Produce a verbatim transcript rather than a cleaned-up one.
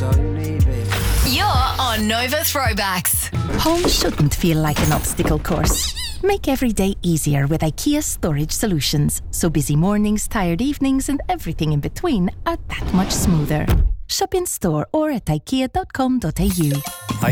all you need, baby. You're on Nova Throwbacks. Home shouldn't feel like an obstacle course. Make every day easier with IKEA Storage Solutions, so busy mornings, tired evenings and everything in between are that much smoother. Shop in store or at ikea dot com dot a u.